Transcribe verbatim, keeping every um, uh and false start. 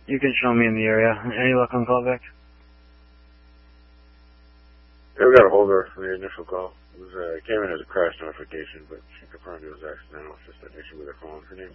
You can show me in the area. Any luck on callback? Yeah, we got a hold of her from the initial call. It was, uh, it came in as a crash notification, but she confirmed it was accidental. It's just an issue with her phone. Her name's